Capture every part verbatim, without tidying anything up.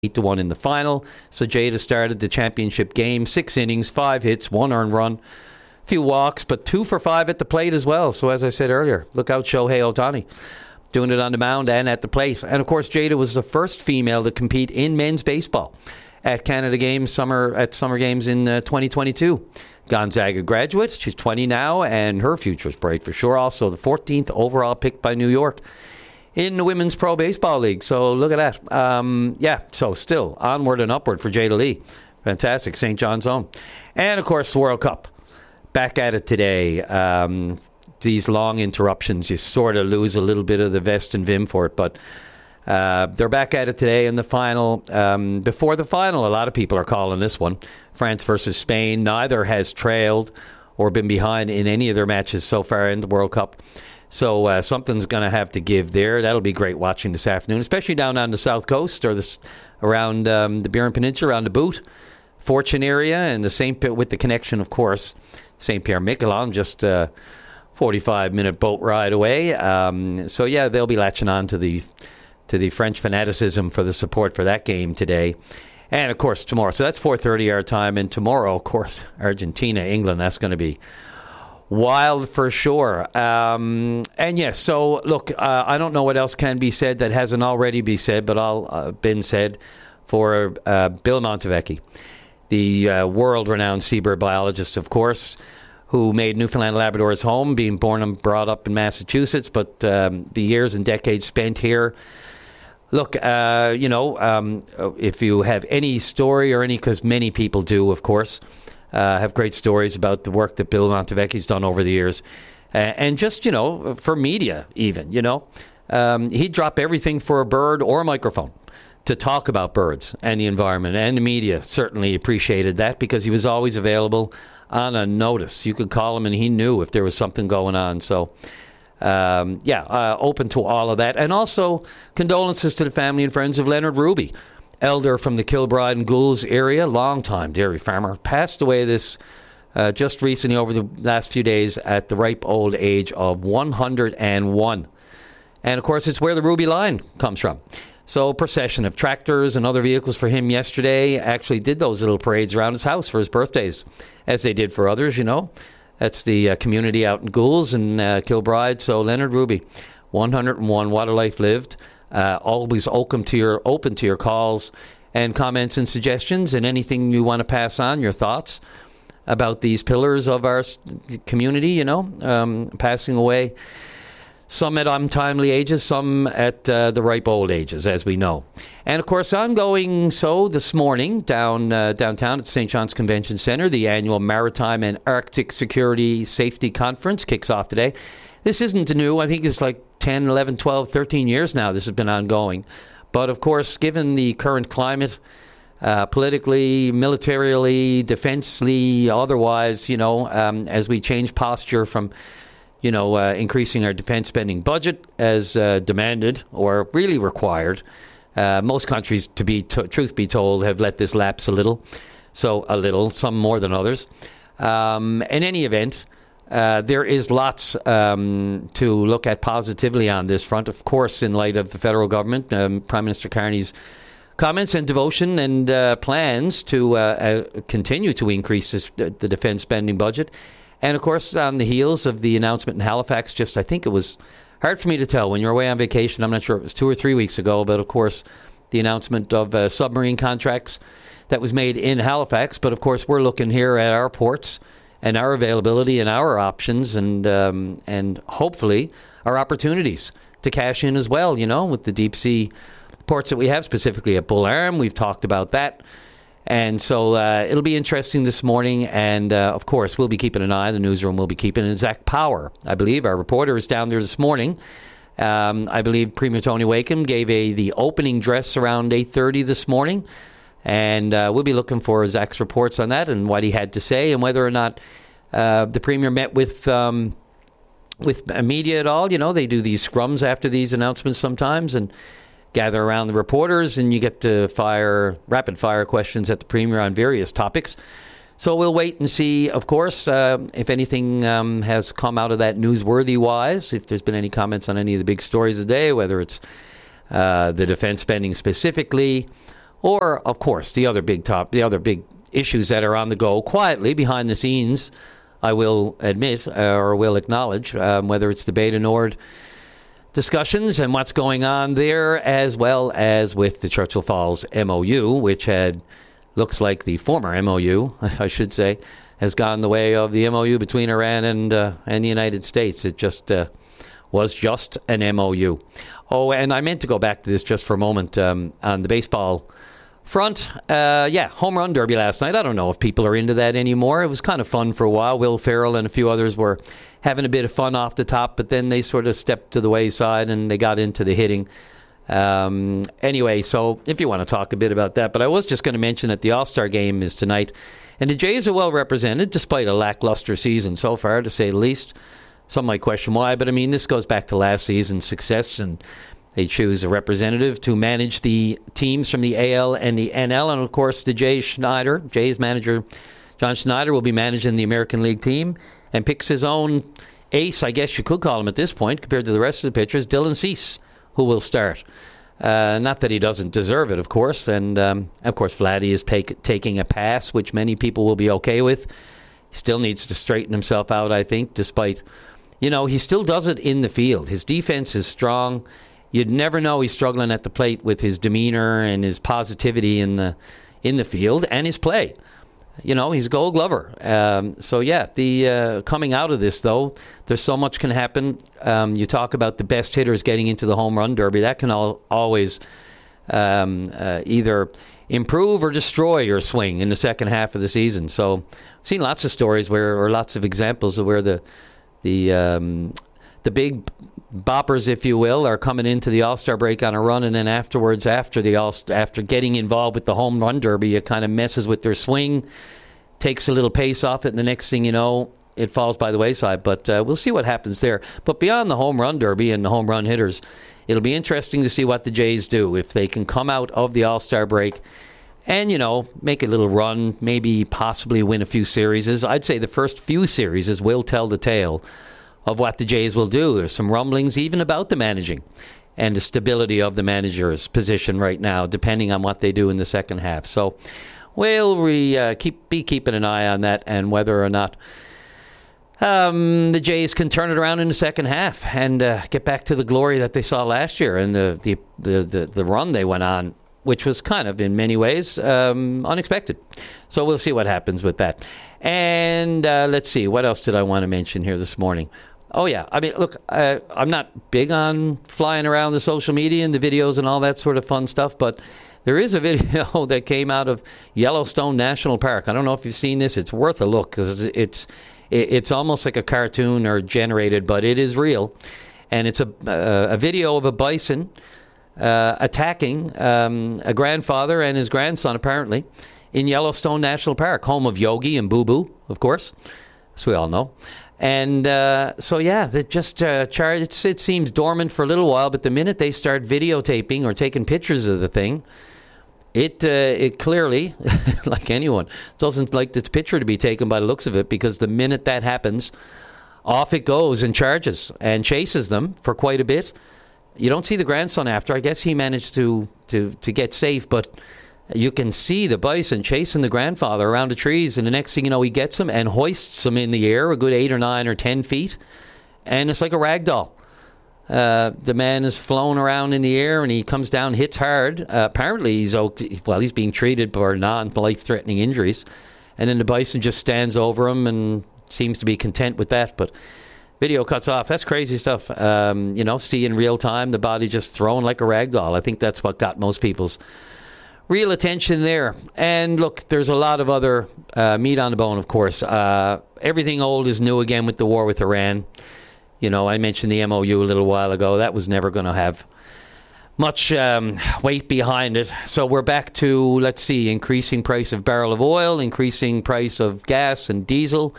eight to one in the final. So Jada started the championship game, six innings, five hits, one earned run, a few walks, but two for five at the plate as well. So as I said earlier, look out Shohei Ohtani, doing it on the mound and at the plate. And of course, Jada was the first female to compete in men's baseball at Canada Games summer at Summer Games in uh, twenty twenty-two. Gonzaga graduate. She's twenty now, and her future is bright for sure. Also, the fourteenth overall pick by New York in the Women's Pro Baseball League. So look at that. Um, yeah, so still onward and upward for Jada Lee. Fantastic. Saint John's own. And, of course, the World Cup. Back at it today. Um, these long interruptions, you sort of lose a little bit of the vest and vim for it, but Uh, they're back at it today in the final. Um, before the final, a lot of people are calling this one France versus Spain. Neither has trailed or been behind in any of their matches so far in the World Cup. So uh, something's going to have to give there. That'll be great watching this afternoon, especially down on the south coast or this, around um, the Burin Peninsula, around the Boot, Fortune area, and the Saint with the connection, of course, Saint Pierre Miquelon, just a forty-five minute boat ride away. Um, so yeah, they'll be latching on to the to the French fanaticism for the support for that game today. And, of course, tomorrow. So that's four thirty our time. And tomorrow, of course, Argentina, England. That's going to be wild for sure. Um, and, yes, so, look, uh, I don't know what else can be said that hasn't already been said, but all uh, been said for uh, Bill Montevecchi, the uh, world-renowned seabird biologist, of course, who made Newfoundland and Labrador his home, being born and brought up in Massachusetts, but um, the years and decades spent here. Look, uh, you know, um, if you have any story or any, because many people do, of course, uh, have great stories about the work that Bill Montevecchi's done over the years. Uh, and just, you know, for media even, you know, um, he'd drop everything for a bird or a microphone to talk about birds and the environment. And the media certainly appreciated that because he was always available on a notice. You could call him and he knew if there was something going on. So, Um, yeah, uh, open to all of that. And also, condolences to the family and friends of Leonard Ruby, elder from the Kilbride and Goulds area, longtime dairy farmer, passed away this uh, just recently over the last few days at the ripe old age of one hundred one. And, of course, it's where the Ruby line comes from. So a procession of tractors and other vehicles for him yesterday actually did those little parades around his house for his birthdays, as they did for others, you know. That's the uh, community out in Goulds and uh, Kilbride. So Leonard Ruby, one hundred one, what a life lived. Uh, always open to your open to your calls and comments and suggestions and anything you want to pass on, your thoughts about these pillars of our community, you know, um, passing away. Some at untimely ages, some at uh, the ripe old ages, as we know. And, of course, ongoing so this morning down uh, downtown at Saint John's Convention Centre, the annual Maritime and Arctic Security Safety Conference kicks off today. This isn't new. I think it's like ten, eleven, twelve, thirteen years now this has been ongoing. But, of course, given the current climate, uh, politically, militarily, defensively, otherwise, you know, um, as we change posture from you know, uh, increasing our defense spending budget as uh, demanded or really required. Uh, most countries, to be t- truth be told, have let this lapse a little. So a little, some more than others. Um, in any event, uh, there is lots um, to look at positively on this front. Of course, in light of the federal government, um, Prime Minister Carney's comments and devotion and uh, plans to uh, uh, continue to increase this, the defense spending budget. And, of course, on the heels of the announcement in Halifax, just I think it was hard for me to tell when you're away on vacation. I'm not sure if it was two or three weeks ago, but, of course, the announcement of uh, submarine contracts that was made in Halifax. But, of course, we're looking here at our ports and our availability and our options and um, and hopefully our opportunities to cash in as well, you know, with the deep sea ports that we have, specifically at Bull Arm. We've talked about that. And so uh, it'll be interesting this morning. And, uh, of course, we'll be keeping an eye. The newsroom will be keeping an Zach Power, I believe. Our reporter is down there this morning. Um, I believe Premier Tony Wakeham gave a the opening address around eight thirty this morning. And uh, we'll be looking for Zach's reports on that and what he had to say and whether or not uh, the Premier met with um, with media at all. You know, they do these scrums after these announcements sometimes and gather around the reporters, and you get to fire rapid fire questions at the Premier on various topics. So we'll wait and see, of course, uh, if anything um, has come out of that newsworthy-wise, if there's been any comments on any of the big stories of the day, whether it's uh, the defense spending specifically Or, of course, the other big top, the other big issues that are on the go quietly behind the scenes, I will admit, uh, or will acknowledge, um, whether it's the Beta Nord discussions and what's going on there, as well as with the Churchill Falls M O U, which had, looks like the former M O U, I should say, has gone the way of the M O U between Iran and uh, and the United States. It just uh, was just an M O U. Oh, and I meant to go back to this just for a moment um, on the baseball front. Uh, yeah, home run derby last night. I don't know if people are into that anymore. It was kind of fun for a while. Will Ferrell and a few others were having a bit of fun off the top, but then they sort of stepped to the wayside and they got into the hitting. Um, anyway, so if you want to talk a bit about that, but I was just going to mention that the All-Star game is tonight, and the Jays are well represented despite a lackluster season so far, to say the least. Some might question why, but I mean, this goes back to last season's success, and they choose a representative to manage the teams from the A L and the N L, and of course, the Jay Schneider, Jays manager John Schneider, will be managing the American League team and picks his own ace, I guess you could call him at this point, compared to the rest of the pitchers, Dylan Cease, who will start. Uh, not that he doesn't deserve it, of course, and um, of course, Vladdy is take, taking a pass, which many people will be okay with. He still needs to straighten himself out, I think, despite, you know, he still does it in the field. His defense is strong. You'd never know he's struggling at the plate with his demeanor and his positivity in the in the field and his play. You know, he's a Gold Glover. Um, so, yeah, the uh, coming out of this, though, there's so much can happen. Um, you talk about the best hitters getting into the home run derby. That can all, always um, uh, either improve or destroy your swing in the second half of the season. So I've seen lots of stories where, or lots of examples of where the the um, the big boppers, if you will, are coming into the All-Star break on a run, and then afterwards, after the All after getting involved with the home run derby, it kind of messes with their swing, takes a little pace off it, and the next thing you know, it falls by the wayside. But uh, we'll see what happens there. But beyond the home run derby and the home run hitters, it'll be interesting to see what the Jays do, if they can come out of the All-Star break and, you know, make a little run, maybe possibly win a few series. I'd say the first few series will tell the tale of what the Jays will do. There's some rumblings even about the managing and the stability of the manager's position right now, depending on what they do in the second half. So we'll we, uh, keep be keeping an eye on that and whether or not um, the Jays can turn it around in the second half and uh, get back to the glory that they saw last year and the, the, the, the, the run they went on, which was kind of, in many ways, um, unexpected. So we'll see what happens with that. And uh, let's see, what else did I want to mention here this morning? Oh, yeah. I mean, look, uh, I'm not big on flying around the social media and the videos and all that sort of fun stuff, but there is a video that came out of Yellowstone National Park. I don't know if you've seen this. It's worth a look because it's it's almost like a cartoon or generated, but it is real. And it's a, a, a video of a bison uh, attacking um, a grandfather and his grandson, apparently, in Yellowstone National Park, home of Yogi and Boo Boo, of course, as we all know. And uh, so, yeah, that just uh, char- it's, it seems dormant for a little while, but the minute they start videotaping or taking pictures of the thing, it uh, it clearly, like anyone, doesn't like this picture to be taken by the looks of it, because the minute that happens, off it goes and charges and chases them for quite a bit. You don't see the grandson after. I guess he managed to, to, to get safe, but you can see the bison chasing the grandfather around the trees, and the next thing you know, he gets him and hoists him in the air a good eight or nine or ten feet, and it's like a rag doll. Uh, the man is flown around in the air, and he comes down, hits hard. Uh, apparently, he's okay. Well, he's being treated for non-life-threatening injuries, and then the bison just stands over him and seems to be content with that. But video cuts off. That's crazy stuff. Um, you know, see in real time the body just thrown like a rag doll. I think that's what got most people's real attention there. And look, there's a lot of other uh, meat on the bone, of course. Uh, everything old is new again with the war with Iran. You know, I mentioned the M O U a little while ago. That was never going to have much um, weight behind it. So we're back to, let's see, increasing price of barrel of oil, increasing price of gas and diesel,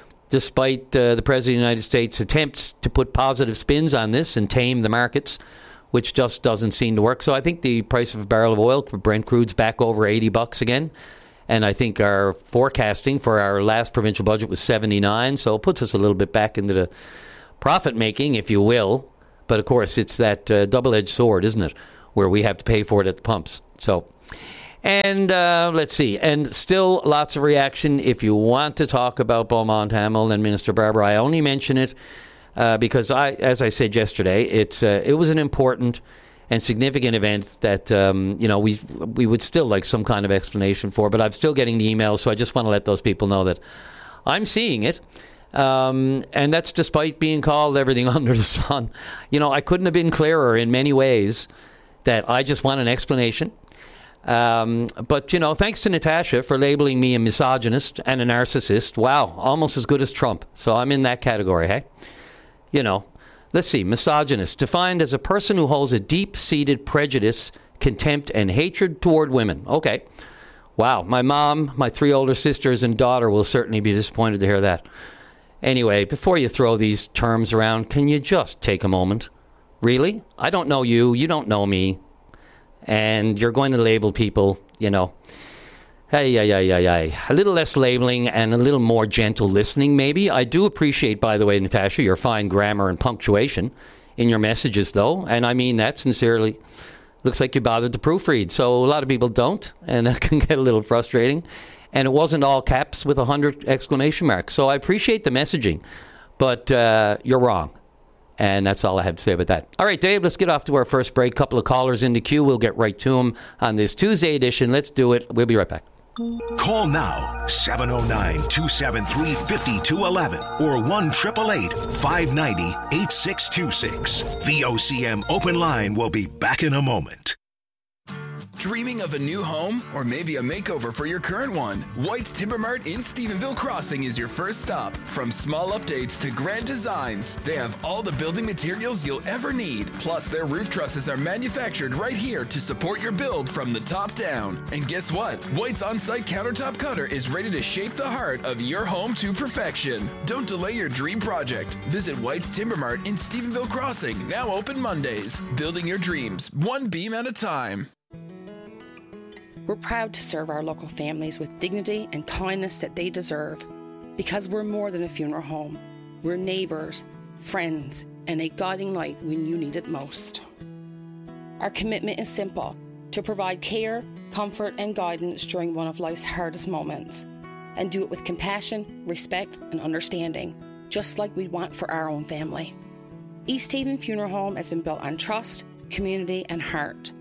despite uh, the President of the United States' attempts to put positive spins on this and tame the markets, which just doesn't seem to work. So I think the price of a barrel of oil for Brent crude's back over eighty bucks again. And I think our forecasting for our last provincial budget was seventy-nine. So it puts us a little bit back into the profit making, if you will. But of course, it's that uh, double-edged sword, isn't it? Where we have to pay for it at the pumps. So And uh, let's see. And still lots of reaction. If you want to talk about Beaumont Hamel and Minister Barber, I only mention it uh, because, I, as I said yesterday, it's uh, it was an important and significant event that um, you know we we would still like some kind of explanation for. But I'm still getting the emails, so I just want to let those people know that I'm seeing it. Um, and that's despite being called everything under the sun. You know, I couldn't have been clearer in many ways that I just want an explanation. Um, but, you know, thanks to Natasha for labeling me a misogynist and a narcissist. Wow, almost as good as Trump. So I'm in that category, hey? You know, let's see. Misogynist, defined as a person who holds a deep-seated prejudice, contempt, and hatred toward women. Okay. Wow. My mom, my three older sisters, and daughter will certainly be disappointed to hear that. Anyway, before you throw these terms around, can you just take a moment? Really? I don't know you. You don't know me. And you're going to label people, you know, hey, hey, hey, hey, hey. A little less labeling and a little more gentle listening, maybe. I do appreciate, by the way, Natasha, your fine grammar and punctuation in your messages, though. And I mean that sincerely. Looks like you bothered to proofread. So a lot of people don't, and that can get a little frustrating. And it wasn't all caps with a hundred exclamation marks. So I appreciate the messaging, but uh, you're wrong. And that's all I had to say about that. All right, Dave, let's get off to our first break. Couple of callers in the queue. We'll get right to them on this Tuesday edition. Let's do it. We'll be right back. Call now, seven oh nine, two seven three, five two one one or one eight eight eight, five nine zero, eight six two six. V O C M Open Line will be back in a moment. Dreaming of a new home or maybe a makeover for your current one? White's Timber Mart in Stephenville Crossing is your first stop. From small updates to grand designs, they have all the building materials you'll ever need. Plus, their roof trusses are manufactured right here to support your build from the top down. And guess what? White's on-site countertop cutter is ready to shape the heart of your home to perfection. Don't delay your dream project. Visit White's Timber Mart in Stephenville Crossing, now open Mondays. Building your dreams, one beam at a time. We're proud to serve our local families with dignity and kindness that they deserve, because we're more than a funeral home. We're neighbours, friends, and a guiding light when you need it most. Our commitment is simple: to provide care, comfort, and guidance during one of life's hardest moments, and do it with compassion, respect, and understanding, just like we'd want for our own family. East Haven Funeral Home has been built on trust, community, and heart.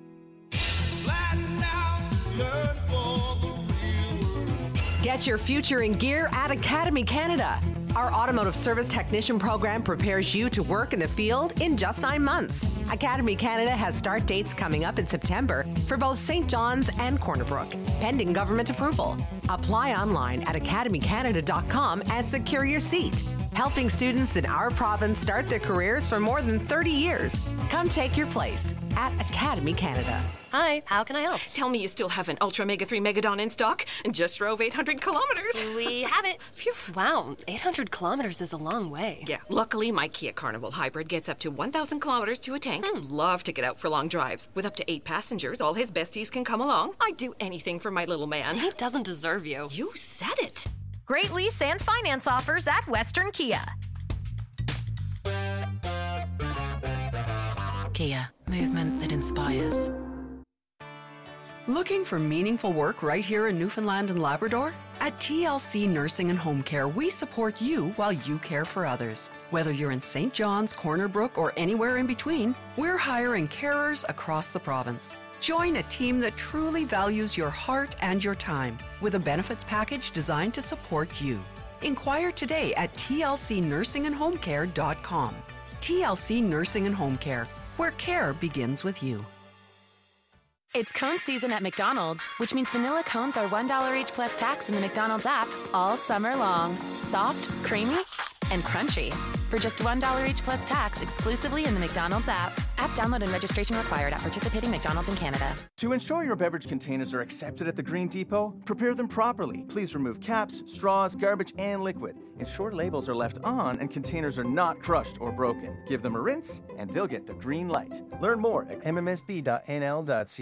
Get your future in gear at Academy Canada. Our automotive service technician program prepares you to work in the field in just nine months. Academy Canada has start dates coming up in September for both Saint John's and Corner Brook, pending government approval. Apply online at academy canada dot com and secure your seat. Helping students in our province start their careers for more than thirty years. Come take your place at Academy Canada. Hi, how can I help? Tell me you still have an Ultra Mega three Megadon in stock and just drove eight hundred kilometers. We have it. Phew. Wow, eight hundred kilometers is a long way. Yeah, luckily my Kia Carnival Hybrid gets up to one thousand kilometers to a tank. Hmm. Love to get out for long drives. With up to eight passengers, all his besties can come along. I'd do anything for my little man. He doesn't deserve you. You said it. Great lease and finance offers at Western Kia. Kia, movement that inspires. Looking for meaningful work right here in Newfoundland and Labrador? At T L C Nursing and Home Care, we support you while you care for others. Whether you're in Saint John's, Corner Brook, or anywhere in between, we're hiring carers across the province. Join a team that truly values your heart and your time with a benefits package designed to support you. Inquire today at T L C nursing and home care dot com. T L C Nursing and Home Care, where care begins with you. It's cone season at McDonald's, which means vanilla cones are one dollar each plus tax in the McDonald's app all summer long. Soft, creamy, and crunchy. For just one dollar each plus tax exclusively in the McDonald's app. App download and registration required at participating McDonald's in Canada. To ensure your beverage containers are accepted at the Green Depot, prepare them properly. Please remove caps, straws, garbage, and liquid. Ensure labels are left on and containers are not crushed or broken. Give them a rinse and they'll get the green light. Learn more at m m s b dot n l dot c a.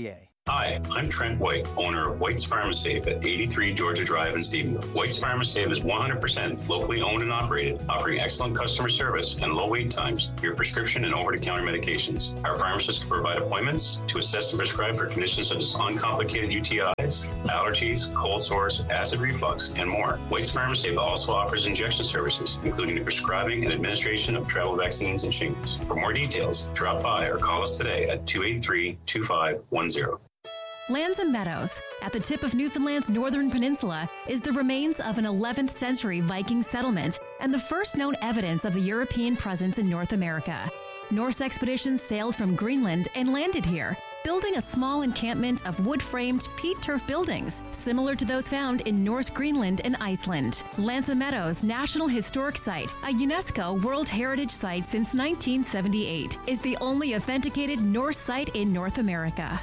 Hi, I'm Trent White, owner of White's Pharmasafe at eighty-three Georgia Drive in Stephenville. White's Pharmasafe is one hundred percent locally owned and operated, offering excellent customer service and low wait times for your prescription and over-the-counter medications. Our pharmacists can provide appointments to assess and prescribe for conditions such as uncomplicated U T Is, allergies, cold sores, acid reflux, and more. White's Pharmasafe also offers injection services, including the prescribing and administration of travel vaccines and shingles. For more details, drop by or call us today at two eight three, two five one zero. Lands and Meadows, at the tip of Newfoundland's northern peninsula, is the remains of an eleventh century Viking settlement and the first known evidence of a European presence in North America. Norse expeditions sailed from Greenland and landed here, building a small encampment of wood-framed peat turf buildings, similar to those found in Norse Greenland and Iceland. Lands Meadows National Historic Site, a UNESCO World Heritage Site since nineteen seventy-eight, is the only authenticated Norse site in North America.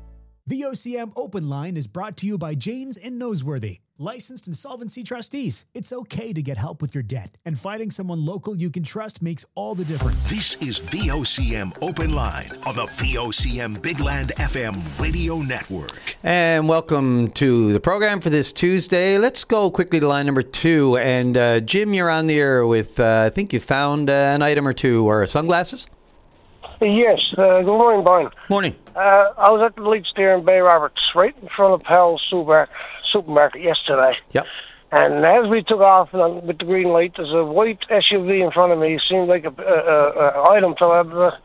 V O C M Open Line is brought to you by Janes and Noseworthy, licensed insolvency trustees. It's okay to get help with your debt, and finding someone local you can trust makes all the difference. This is V O C M Open Line on the V O C M Big Land F M radio network. And welcome to the program for this Tuesday. Let's go quickly to line number two. And uh, Jim, you're on the air with, uh, I think you found uh, an item or two, or sunglasses? Yes, uh, good morning, Brian. Morning. Uh, I was at the Leeds there in Bay Roberts, right in front of Powell's super, supermarket yesterday. Yep. And as we took off uh, with the green light, there's a white S U V in front of me. It seemed like a, a, a item fell out of the,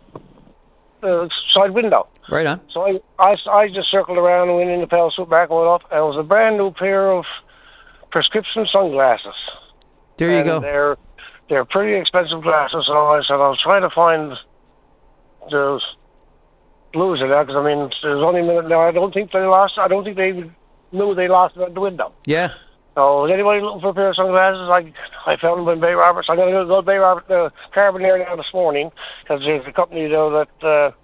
the side window. Right on. So I, I, I just circled around and went in the Powell's supermarket and went up, and it was a brand new pair of prescription sunglasses. There you and go. They're, they're pretty expensive glasses, so I said I was trying to find those blues in there, because I mean, there's only a minute now. I don't think they lost. I don't think they even knew they lost it at the window. Yeah. So, is anybody looking for a pair of sunglasses? I I found them in Bay Roberts. I'm going to go to Bay Roberts, uh, Carbonair now this morning, because there's a company though that uh,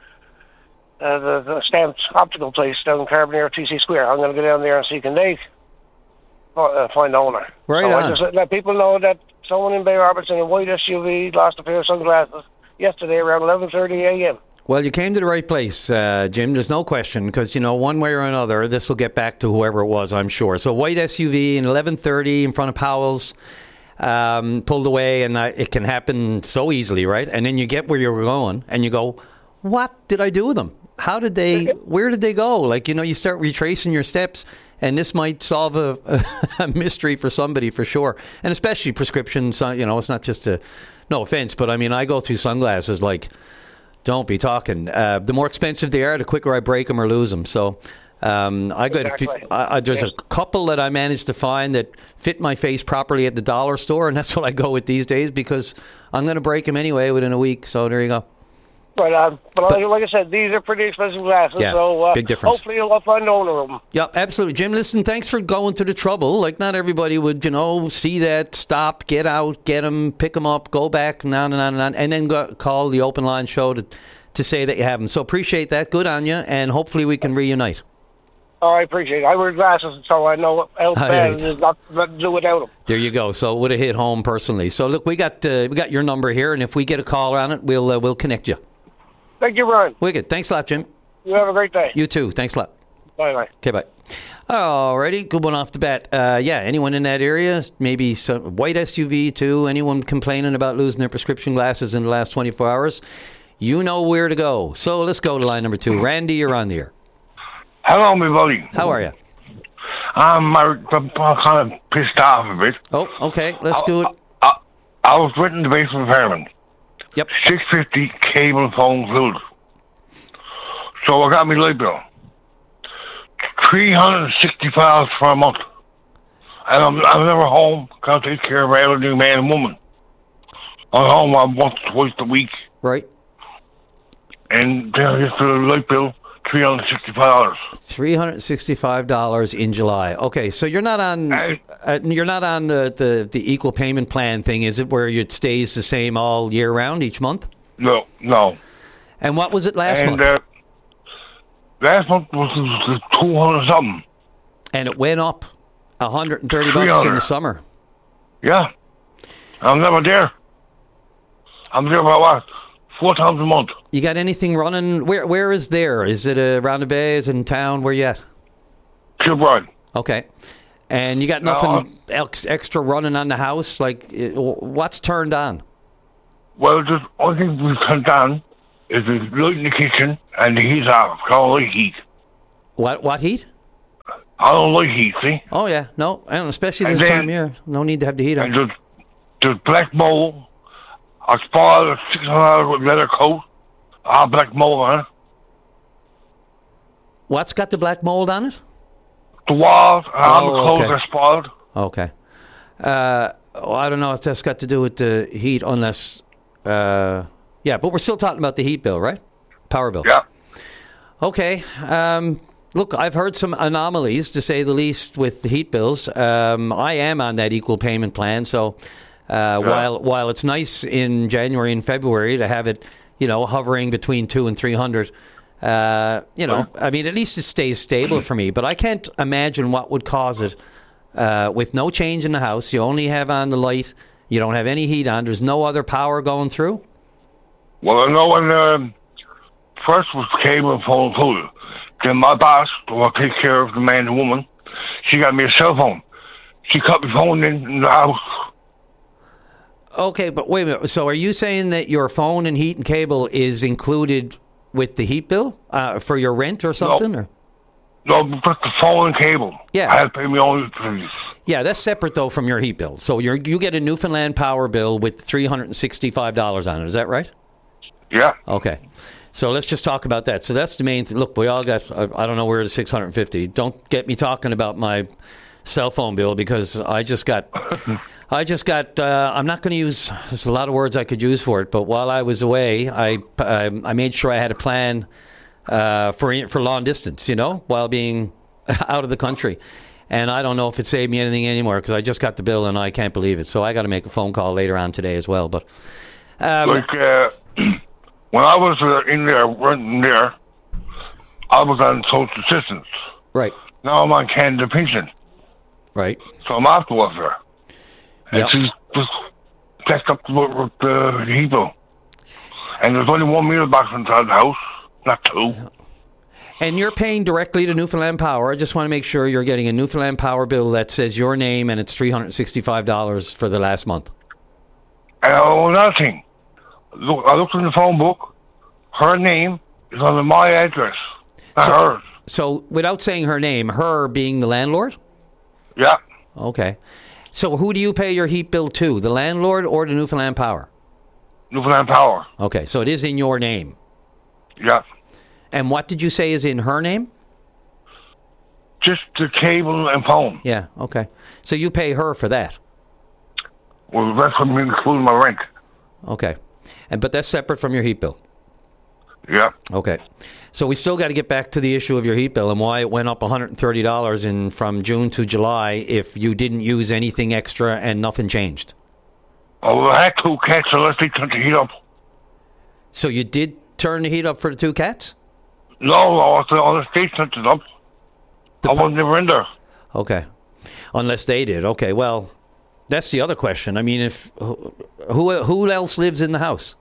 uh, the, the stamped optical place down in Carbonair, T C Square. I'm going to go down there and see can they uh, find the owner. Right so on. I just let people know that someone in Bay Roberts in a white S U V lost a pair of sunglasses yesterday around eleven thirty a.m. Well, you came to the right place, uh, Jim. There's no question, because, you know, one way or another, this will get back to whoever it was, I'm sure. So white S U V in eleven thirty in front of Powell's, um, pulled away, and uh, it can happen so easily, right? And then you get where you're going, and you go, what did I do with them? How did they, where did they go? Like, you know, you start retracing your steps, and this might solve a, a mystery for somebody for sure. And especially prescriptions, you know, it's not just a, no offense, but I mean, I go through sunglasses like, don't be talking. Uh, the more expensive they are, the quicker I break them or lose them. So um, I got exactly. a few, I, I, there's yes. a couple that I managed to find that fit my face properly at the dollar store, and that's what I go with these days, because I'm going to break them anyway within a week. So there you go. But, uh, but, but like I said, these are pretty expensive glasses. Yeah, so uh, big difference. Hopefully you'll find the owner of them. Yeah, absolutely. Jim, listen, thanks for going to the trouble. Like, not everybody would, you know, see that, stop, get out, get them, pick them up, go back, and on and on and on, and then go, call the Open Line show to, to say that you have them. So appreciate that. Good on you, and hopefully we can reunite. Oh, I appreciate it. I wear glasses, so I know how bad it is not to do without them. There you go. So it would have hit home personally. So look, we got uh, we got your number here, and if we get a call on it, we'll uh, we'll connect you. Thank you, Brian. Wicked. Thanks a lot, Jim. You have a great day. You too. Thanks a lot. Bye-bye. Okay, bye. Alrighty, good one off the bat. Uh, yeah, anyone in that area, maybe some white S U V too, anyone complaining about losing their prescription glasses in the last twenty-four hours, you know where to go. So let's go to line number two. Randy, you're on the air. Hello, my buddy. How are you? Um, I'm kind of pissed off a bit. Oh, okay, let's I, do it. I, I, I was renting the basement apartment. Yep. six fifty cable phone filled. So I got me light bill. three hundred sixty-five for a month. And I'm, I'm never home. Can't take care of my elderly man and woman. I'm home I'm once, twice a week. Right. And then I get the light bill, three hundred sixty-five dollars. three hundred sixty-five dollars in July. Okay, so you're not on uh, you're not on the, the, the equal payment plan thing, is it, where it stays the same all year round each month? No, no. And what was it last and, month? Uh, last month was, was two hundred something. And it went up one hundred thirty bucks in the summer. Yeah. I'm never there. I'm there about what? four times a month. You got anything running? Where Where is there? Is it uh, around the bay? Is it in town? Where you at? Kilbride. Okay. And you got nothing uh, ex- extra running on the house? Like, it, what's turned on? Well, the only thing we've turned on is the light in the kitchen and the heat's off. I don't like heat. What What heat? I don't like heat, see? Oh, yeah. No, and especially this and then, time of year. No need to have the heat on. And the, the black mold, I spoiled a six hundred dollars leather coat. Ah, black mold on it. What's got the black mold on it? The walls and all the Oh, clothes okay. are spoiled. Okay. Uh, well, I don't know if that's got to do with the heat unless... Uh, yeah, but we're still talking about the heat bill, right? Power bill. Yeah. Okay. Um, look, I've heard some anomalies, to say the least, with the heat bills. Um, I am on that equal payment plan, so uh, yeah. while while it's nice in January and February to have it, you know, hovering between two and three hundred, uh, you know, I mean, at least it stays stable for me. But I can't imagine what would cause it uh, with no change in the house. You only have on the light. You don't have any heat on. There's no other power going through? Well, I know when um, first was cable and phone included. Then my boss, who I take care of the man and woman, she got me a cell phone. She cut my phone in the house. Okay, but wait a minute. So are you saying that your phone and heat and cable is included with the heat bill uh, for your rent or something? No. Or? No, just the phone and cable. Yeah. I had to pay my own utilities. Yeah, that's separate, though, from your heat bill. So you you get a Newfoundland Power bill with three hundred sixty-five dollars on it. Is that right? Yeah. Okay. So let's just talk about that. So that's the main thing. Look, we all got, I don't know where the six hundred fifty. Don't get me talking about my cell phone bill because I just got, I just got, uh, I'm not going to use, there's a lot of words I could use for it, but while I was away, I, I, I made sure I had a plan uh, for for long distance, you know, while being out of the country. And I don't know if it saved me anything anymore because I just got the bill and I can't believe it. So I got to make a phone call later on today as well. But um, like uh, when I was uh, in there, running there, I was on social assistance. Right. Now I'm on Canada pension. Right. So I'm off the welfare. And Yep. she's just checked up with, with the heat bill. And there's only one meal box inside the house, not two. And you're paying directly to Newfoundland Power. I just want to make sure you're getting a Newfoundland Power bill that says your name and it's three hundred sixty-five dollars for the last month. And oh, another thing. Look, I looked in the phone book. Her name is under my address, not so, hers. So without saying her name, her being the landlord? Yeah. Okay. So who do you pay your heat bill to, the landlord or the Newfoundland Power? Newfoundland Power. Okay, so it is in your name. Yeah. And what did you say is in her name? Just the cable and phone. Yeah, okay. So you pay her for that? Well, that's what including my rent. Okay. And but that's separate from your heat bill? Yeah. Okay. So we still got to get back to the issue of your heat bill and why it went up one hundred thirty dollars in from June to July if you didn't use anything extra and nothing changed. Oh, well, I had two cats, so let's turn the heat up. So you did turn the heat up for the two cats? No, I was on the state turned it up. The I wasn't never in there. Okay. Unless they did. Okay, well, that's the other question. I mean, if who who else lives in the house?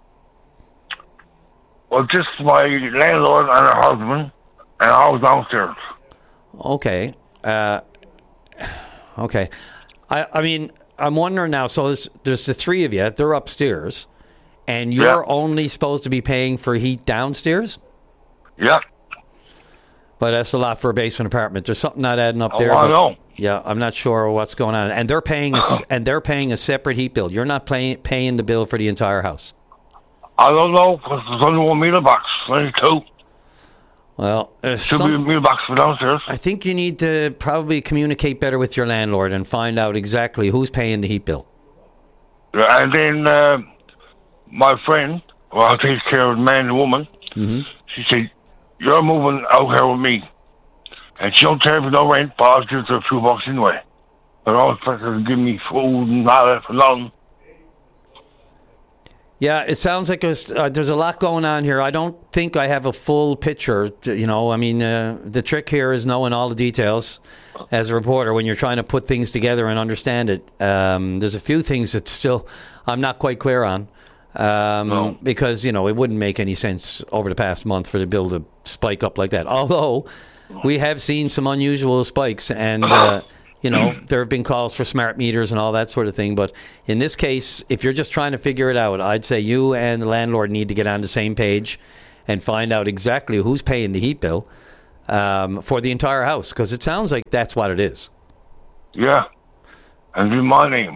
Well, just my landlord and her husband, and I was downstairs. Okay. Uh, okay. I, I mean, I'm wondering now, so there's, there's the three of you, they're upstairs, and you're Yeah. only supposed to be paying for heat downstairs? Yeah. But that's a lot for a basement apartment. There's something not adding up Oh, there. I but- know. Yeah, I'm not sure what's going on. And they're paying a, s- and they're paying a separate heat bill. You're not paying paying the bill for the entire house. I don't know, because there's only one meter box, only two. Well, there's Should some- be a meter box for downstairs. I think you need to probably communicate better with your landlord and find out exactly who's paying the heat bill. Yeah, and then uh, my friend, well, I take care of the man and woman, mm-hmm. she said, you're moving out here with me. And she don't care for no rent, but I'll give her a few bucks anyway. But I don't expect her to give me food and all that for nothing. Yeah, it sounds like it's, uh, there's a lot going on here. I don't think I have a full picture. You know, I mean, uh, the trick here is knowing all the details as a reporter when you're trying to put things together and understand it. Um, there's a few things that still I'm not quite clear on. Um, No. Because, you know, it wouldn't make any sense over the past month for the bill to spike up like that. Although, we have seen some unusual spikes and, uh, you know, there have been calls for smart meters and all that sort of thing. But in this case, if you're just trying to figure it out, I'd say you and the landlord need to get on the same page and find out exactly who's paying the heat bill um, for the entire house. Because it sounds like that's what it is. Yeah. And in my name.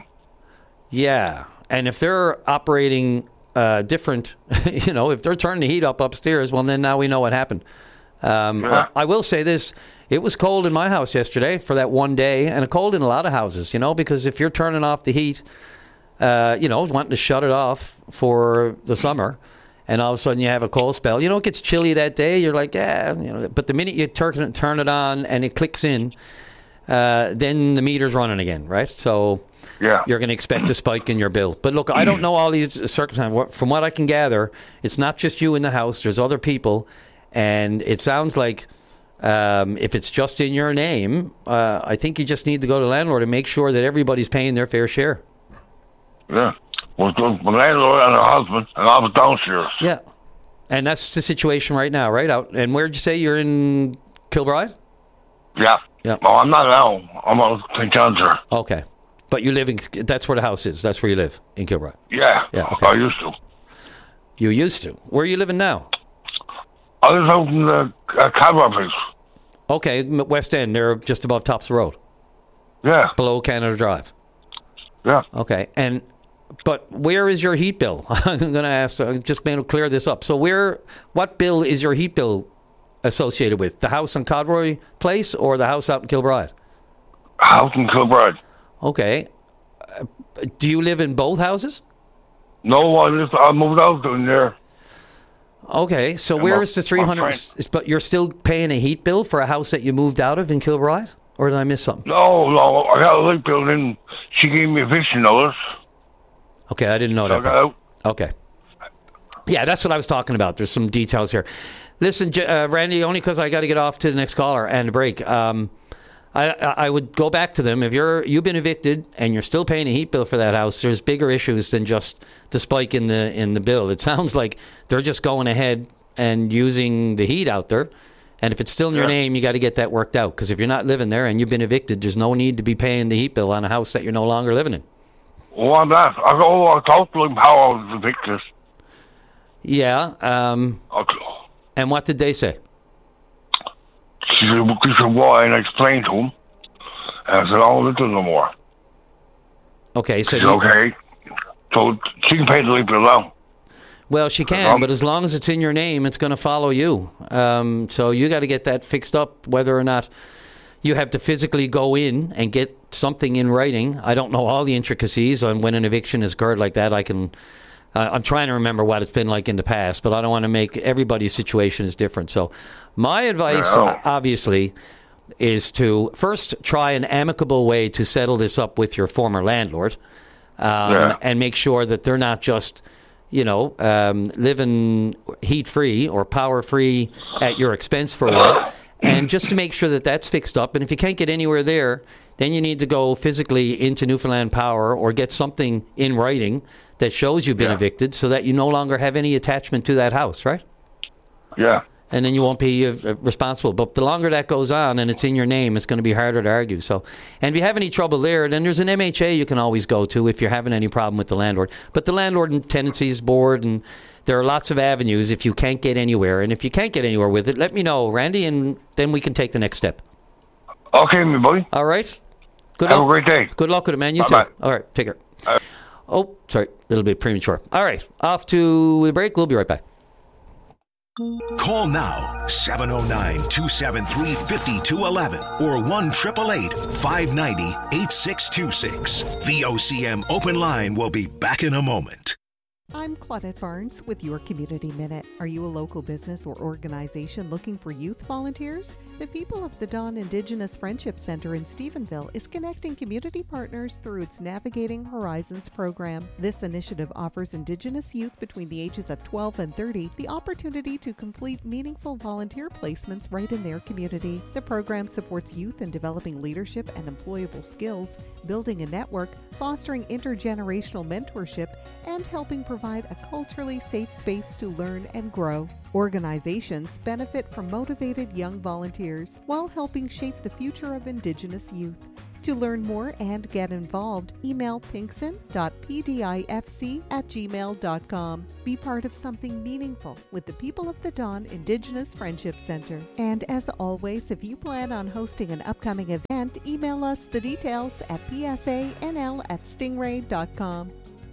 Yeah. And if they're operating uh, different, you know, if they're turning the heat up upstairs, well, then now we know what happened. Um, Yeah. I, I will say this. It was cold in my house yesterday for that one day, and cold in a lot of houses, you know, because if you're turning off the heat, uh, you know, wanting to shut it off for the summer, and all of a sudden you have a cold spell, you know, it gets chilly that day, you're like, yeah, you know, but the minute you turn it, turn it on and it clicks in, uh, then the meter's running again, right? So yeah. you're going to expect a spike in your bill. But look, I don't know all these circumstances. From what I can gather, it's not just you in the house. There's other people. And it sounds like um, if it's just in your name, uh, I think you just need to go to the landlord and make sure that everybody's paying their fair share. Yeah. Well, the landlord and her husband, and I was downstairs. Yeah. And that's the situation right now, right? Out. And where'd you say you're in Kilbride? Yeah. Yeah. Well, I'm not now. I'm on Saint John's here. Okay. But you live in, that's where the house is. That's where you live, in Kilbride. Yeah. Yeah, okay. I used to. You used to. Where are you living now? I was out in the uh, Cadwell place. Okay, M- West End. They're just above Tops Road. Yeah. Below Canada Drive. Yeah. Okay. And, but where is your heat bill? I'm going to ask, uh, just to clear this up. So where, what bill is your heat bill associated with? The house on Codroy Place or the house out in Kilbride? House in Kilbride. Okay. Uh, do you live in both houses? No, I just I moved out in there. Okay, so I'm where a- is the three hundred? I'm But you're still paying a heat bill for a house that you moved out of in Kilbride? Or did I miss something? No, no, I got a light bill in. She gave me a eviction notice. Okay, I didn't know So that. I got part. out. Okay. Yeah, that's what I was talking about. There's some details here. Listen, J- uh, Randy, only because I got to get off to the next caller and a break. Um, I, I would go back to them. If you're you've been evicted and you're still paying a heat bill for that house, there's bigger issues than just the spike in the in the bill. It sounds like they're just going ahead and using the heat out there. And if it's still in your Yeah. name, you got to get that worked out. Because if you're not living there and you've been evicted, there's no need to be paying the heat bill on a house that you're no longer living in. Well, I'm not. I go. I talked to him how I was evicted. Yeah. Um, Okay. and what did they say? She said, well, he said, why? And I explained to him. And I said, I don't live there no more. Okay, so She do said, you- okay. So she can pay the light bill now. Well, she can, Um, but as long as it's in your name, it's going to follow you. Um, so you got to get that fixed up, whether or not you have to physically go in and get something in writing. I don't know all the intricacies on when an eviction is occurred like that. I can, uh, I'm trying to remember what it's been like in the past, but I don't want to make everybody's situation is different. So my advice, Yeah. uh, obviously, is to first try an amicable way to settle this up with your former landlord, um, Yeah. and make sure that they're not just, you know, um, living heat-free or power-free at your expense for a while. And just to make sure that that's fixed up. And if you can't get anywhere there, then you need to go physically into Newfoundland Power or get something in writing that shows you've been Yeah. evicted so that you no longer have any attachment to that house, right? Yeah. And then you won't be uh, responsible. But the longer that goes on and it's in your name, it's going to be harder to argue. So, and if you have any trouble there, then there's an M H A you can always go to if you're having any problem with the landlord. But the Landlord and Tenancies Board, and there are lots of avenues if you can't get anywhere. And if you can't get anywhere with it, let me know, Randy, and then we can take the next step. Okay, me buddy. All right? Good Have luck. a great day. Good luck with it, man. You Bye-bye. too. All right, take care. Oh, sorry, a little bit premature. All right, off to the break. We'll be right back. Call now seven oh nine, two seven three, five two one one or one eight eight eight, five nine zero, eight six two six. V O C M Open Line will be back in a moment. I'm Claudette Barnes with your Community Minute. Are you a local business or organization looking for youth volunteers? The people of the Dawn Indigenous Friendship Center in Stephenville is connecting community partners through its Navigating Horizons program. This initiative offers Indigenous youth between the ages of twelve and thirty the opportunity to complete meaningful volunteer placements right in their community. The program supports youth in developing leadership and employable skills, building a network, fostering intergenerational mentorship, and helping provide provide a culturally safe space to learn and grow. Organizations benefit from motivated young volunteers while helping shape the future of Indigenous youth. To learn more and get involved, email pinkson dot p d i f c at gmail dot com. Be part of something meaningful with the People of the Dawn Indigenous Friendship Center. And as always, if you plan on hosting an upcoming event, email us the details at p s a n l at stingray dot com.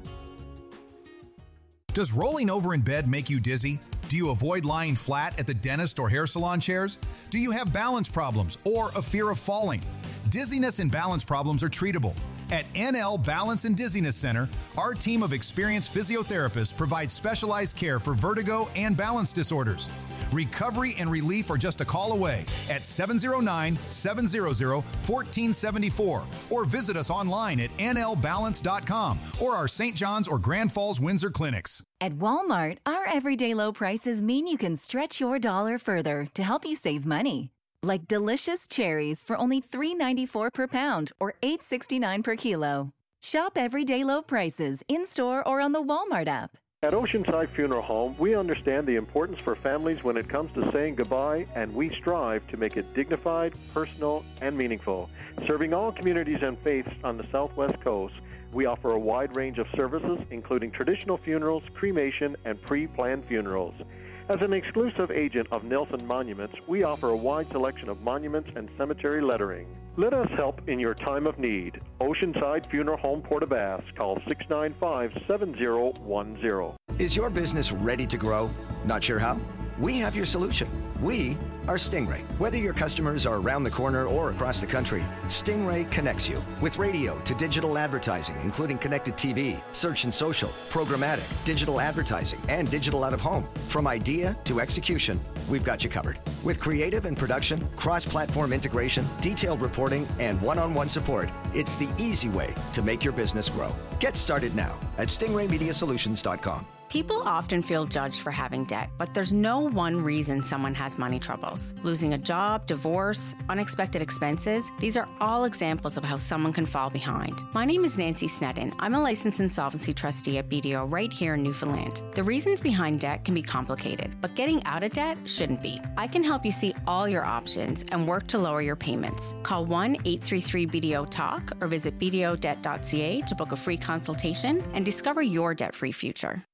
Does rolling over in bed make you dizzy? Do you avoid lying flat at the dentist or hair salon chairs? Do you have balance problems or a fear of falling? Dizziness and balance problems are treatable. At N L Balance and Dizziness Center, our team of experienced physiotherapists provides specialized care for vertigo and balance disorders. Recovery and relief are just a call away at seven oh nine, seven hundred, one four seven four or visit us online at n l balance dot com or our Saint John's or Grand Falls Windsor clinics. At Walmart, our everyday low prices mean you can stretch your dollar further to help you save money. Like delicious cherries for only three ninety-four per pound or eight sixty-nine per kilo. Shop everyday low prices in-store or on the Walmart app. At Oceanside Funeral Home, we understand the importance for families when it comes to saying goodbye, and we strive to make it dignified, personal, and meaningful. Serving all communities and faiths on the Southwest Coast, we offer a wide range of services, including traditional funerals, cremation, and pre-planned funerals. As an exclusive agent of Nelson Monuments, we offer a wide selection of monuments and cemetery lettering. Let us help in your time of need. Oceanside Funeral Home, Port-aux-Basques. Call six nine five, seven zero one zero. Is your business ready to grow? Not sure how? We have your solution. We are Stingray. Whether your customers are around the corner or across the country, Stingray connects you with radio to digital advertising, including connected T V, search and social, programmatic, digital advertising, and digital out-of-home. From idea to execution, we've got you covered. With creative and production, cross-platform integration, detailed reporting, and one-on-one support, it's the easy way to make your business grow. Get started now at stingray media solutions dot com. People often feel judged for having debt, but there's no one reason someone has money troubles. Losing a job, divorce, unexpected expenses, these are all examples of how someone can fall behind. My name is Nancy Sneddon. I'm a licensed insolvency trustee at B D O right here in Newfoundland. The reasons behind debt can be complicated, but getting out of debt shouldn't be. I can help you see all your options and work to lower your payments. Call one eight three three B D O talk or visit b d o debt dot c a to book a free consultation and discover your debt-free future.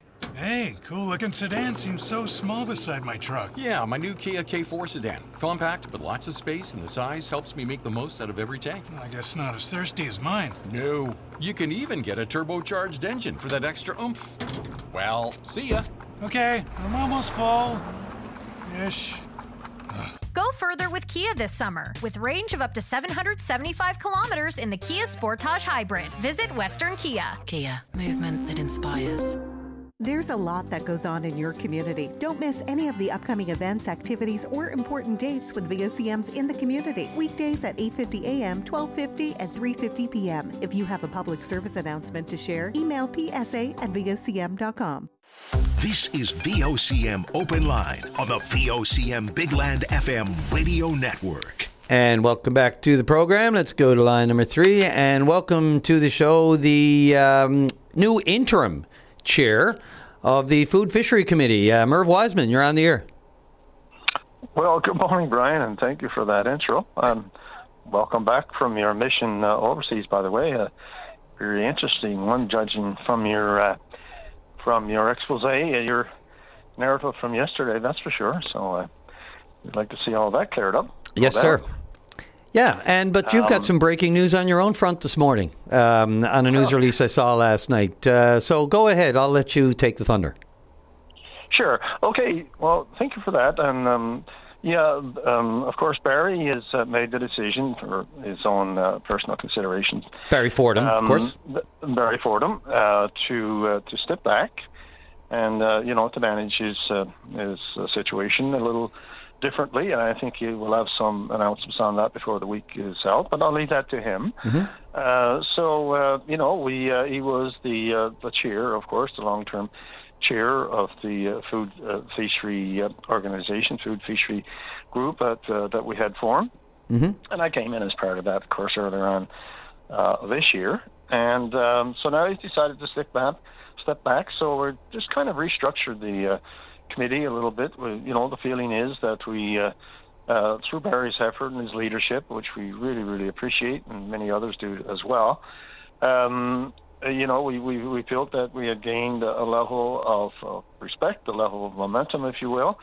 Hey, cool-looking sedan seems so small beside my truck. Yeah, my new Kia K four sedan. Compact, but lots of space, and the size helps me make the most out of every tank. I guess not as thirsty as mine. No. You can even get a turbocharged engine for that extra oomph. Well, see ya. Okay, I'm almost full. Ish. Go further with Kia this summer with range of up to seven hundred seventy-five kilometers in the Kia Sportage Hybrid. Visit Western Kia. Kia, movement that inspires. There's a lot that goes on in your community. Don't miss any of the upcoming events, activities, or important dates with V O C Ms in the community. Weekdays at eight fifty a m, twelve fifty, and three fifty p m If you have a public service announcement to share, email p s a at v o c m dot com. This is V O C M Open Line on the V O C M Big Land F M radio network. And welcome back to the program. Let's go to line number three. And welcome to the show, the um, new interim chair of the Food Fishery Committee, uh, Merv Wiseman. You're on the air. Well, good morning, Brian, and thank you for that intro. Um, welcome back from your mission uh, overseas, by the way. A very interesting one, judging from your uh, from your expose, uh, your narrative from yesterday, that's for sure. So uh, we'd like to see all that cleared up. Yes, all sir. Yeah, and but you've got Um, some breaking news on your own front this morning um, on a news Oh. release I saw last night. Uh, so go ahead. I'll let you take the thunder. Sure. Okay. Well, thank you for that. And um, yeah, um, of course, Barry has uh, made the decision for his own uh, personal considerations. Barry Fordham, Um, of course. B- Barry Fordham uh, to uh, to step back and uh, you know to manage his uh, his uh, situation a little differently, and I think he will have some announcements on that before the week is out. But I'll leave that to him. Mm-hmm. Uh, so uh, you know, we uh, he was the uh, the chair, of course, the long-term chair of the uh, food uh, fishery uh, organization, food fishery group that uh, that we had formed, mm-hmm. and I came in as part of that, of course, earlier on uh, this year. And um, so now he's decided to step back. Step back. So we're just kind of restructured the uh, committee a little bit. We, you know, the feeling is that we, uh, uh, through Barry's effort and his leadership, which we really, really appreciate, and many others do as well, um, you know, we, we, we felt that we had gained a level of uh, respect, a level of momentum, if you will,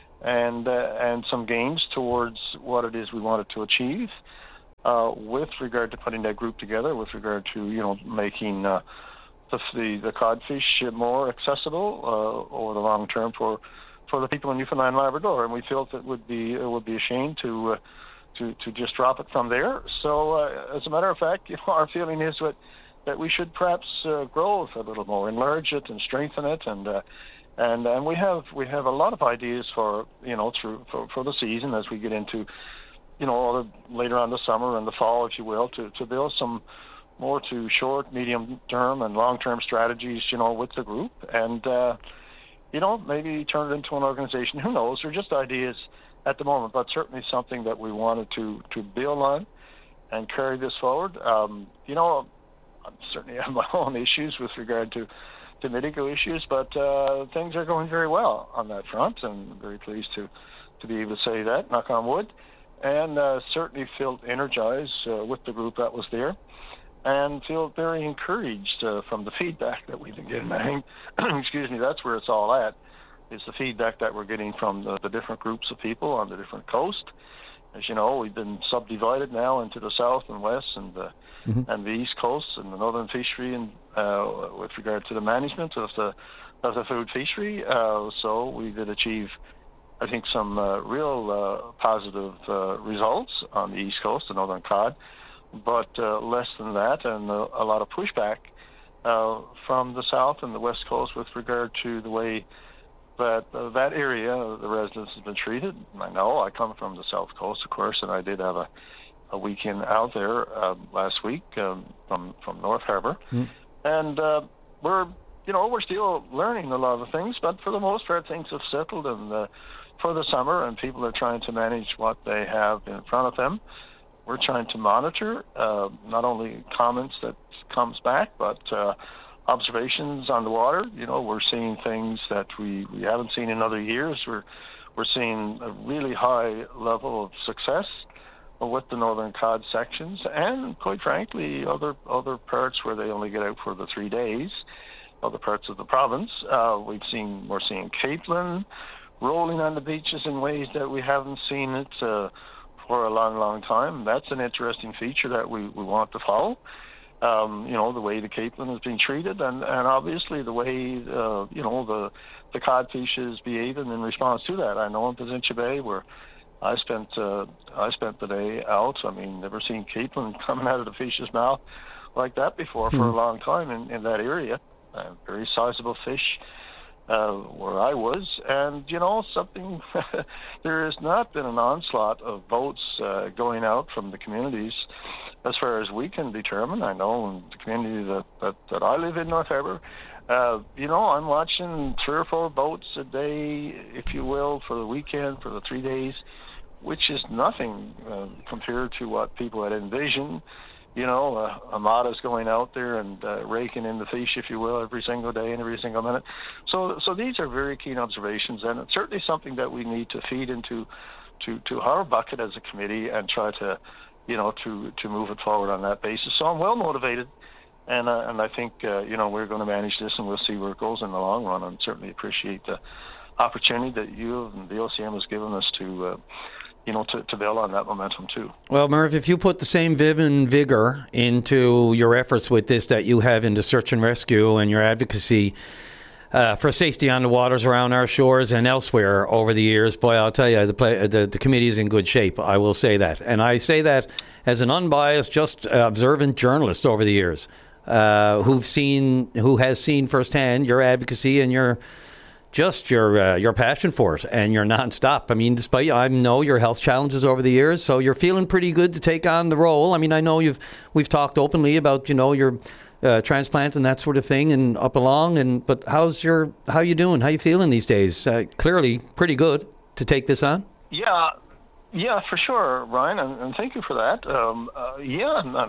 and uh, and some gains towards what it is we wanted to achieve uh, with regard to putting that group together, with regard to, you know, making uh, the, the the codfish more accessible uh, over the long term for for the people in Newfoundland and Labrador. And we felt it would be it would be a shame to uh, to to just drop it from there. So uh, as a matter of fact, you know, our feeling is that that we should perhaps uh, grow it a little more, enlarge it, and strengthen it, and uh, and and we have we have a lot of ideas for you know through for, for the season as we get into you know all the, later on the summer and the fall, if you will, to, to build some more to short, medium term, and long term strategies, you know, with the group, and uh, you know maybe turn it into an organization. Who knows? They're just ideas at the moment, but certainly something that we wanted to to build on and carry this forward. Um, you know. I certainly have my own issues with regard to, to medical issues, but uh, things are going very well on that front, and I'm very pleased to, to be able to say that, knock on wood, and uh, certainly feel energized uh, with the group that was there, and feel very encouraged uh, from the feedback that we've been getting. I think, excuse me, that's where it's all at, is the feedback that we're getting from the, the different groups of people on the different coast. As you know, we've been subdivided now into the south and west and the mm-hmm. and the east coast and the northern fishery, and uh, with regard to the management of the of the food fishery. Uh, so we did achieve, I think, some uh, real uh, positive uh, results on the east coast, the northern cod, but uh, less than that, and uh, a lot of pushback uh, from the south and the west coast with regard to the way that uh, that area, uh, the residents have been treated. I know I come from the south coast, of course, and I did have a, a weekend out there uh, last week um, from from North Harbour, mm. and uh, we're you know we're still learning a lot of things, but for the most part things have settled, and uh, for the summer, and people are trying to manage what they have in front of them. We're trying to monitor uh, not only comments that comes back, but uh, observations on the water. You know, we're seeing things that we, we haven't seen in other years. We're we're seeing a really high level of success with the northern cod sections, and quite frankly, other other parts where they only get out for the three days, other parts of the province. Uh, we've seen we're seeing capelin rolling on the beaches in ways that we haven't seen it uh, for a long, long time. That's an interesting feature that we, we want to follow. Um, you know, the way the capelin is being treated, and, and obviously the way, uh, you know, the the codfish is behaving in response to that. I know in Peninsula Bay, where I spent uh, I spent the day out, I mean, never seen capelin coming out of the fish's mouth like that before hmm. for a long time in, in that area. Uh, very sizable fish uh, where I was, and, you know, something, there has not been an onslaught of boats uh, going out from the communities as far as we can determine. I know in the community that, that, that I live in, North Harbour, uh, you know, I'm watching three or four boats a day, if you will, for the weekend, for the three days, which is nothing uh, compared to what people had envisioned. You know, uh, Armada's going out there and uh, raking in the fish, if you will, every single day and every single minute. So, so these are very keen observations, and it's certainly something that we need to feed into to, to our bucket as a committee and try to, you know, to, to move it forward on that basis. So I'm well motivated, and uh, and I think, uh, you know, we're going to manage this, and we'll see where it goes in the long run, and certainly appreciate the opportunity that you and the O C M has given us to, uh, you know, to, to build on that momentum too. Well, Merv, if you put the same viv and vigor into your efforts with this that you have into search and rescue and your advocacy uh, for safety on the waters around our shores and elsewhere over the years, boy, I'll tell you, the, play, the, the committee is in good shape. I will say that. And I say that as an unbiased, just observant journalist over the years uh, who've seen, who has seen firsthand your advocacy and your just your uh, your passion for it and your nonstop. I mean, despite I know your health challenges over the years, so you're feeling pretty good to take on the role. I mean, I know you've we've talked openly about, you know, your uh, transplant and that sort of thing, and up along. And but how's your how you doing? How you feeling these days? Uh, clearly, pretty good to take this on. Yeah, yeah, for sure, Ryan, and, and thank you for that. Um, uh, yeah, and, and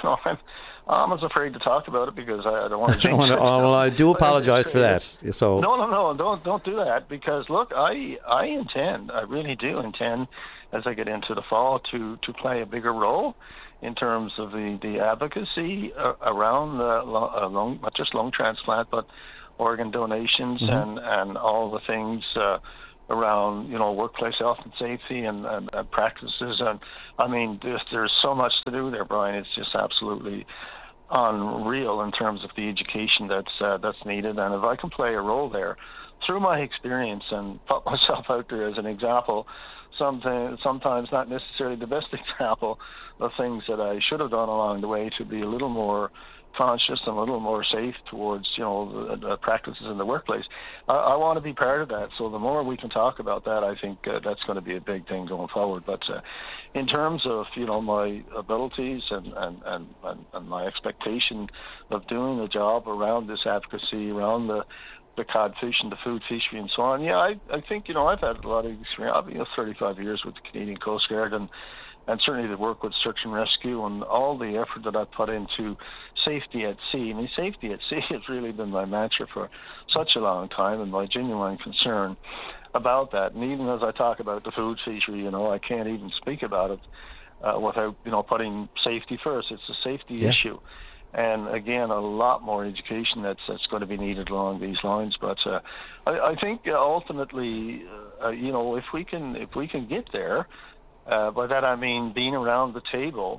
know, I'm, I'm as afraid to talk about it because I, I don't want to jinx it. Oh, well, I do apologize for that. So no, no, no, don't don't do that because look, I I intend, I really do intend, as I get into the fall, to to play a bigger role in terms of the the advocacy uh, around the uh, lung, not just lung transplant, but organ donations mm-hmm. and and all the things. Uh, around, you know, workplace health and safety and, and, and practices. And, I mean, there's, there's so much to do there, Brian. It's just absolutely unreal in terms of the education that's uh, that's needed. And if I can play a role there, through my experience and put myself out there as an example, something, sometimes not necessarily the best example of things that I should have done along the way to be a little more conscious and a little more safe towards, you know, the, the practices in the workplace. I, I want to be part of that. So the more we can talk about that, I think uh, that's going to be a big thing going forward. But uh, in terms of, you know, my abilities and, and, and, and, and my expectation of doing the job around this advocacy, around the the cod fish and the food fishery and so on, yeah, I, I think, you know, I've had a lot of experience. I've been, you know, thirty-five years with the Canadian Coast Guard and and certainly the work with search and rescue and all the effort that I put into safety at sea. I mean, safety at sea has really been my mantra for such a long time, and my genuine concern about that. And even as I talk about the food fishery, you know, I can't even speak about it uh, without, you know, putting safety first. It's a safety yeah. issue. And again, a lot more education that's that's going to be needed along these lines. But uh, I, I think ultimately, uh, you know, if we can if we can get there, uh, by that I mean being around the table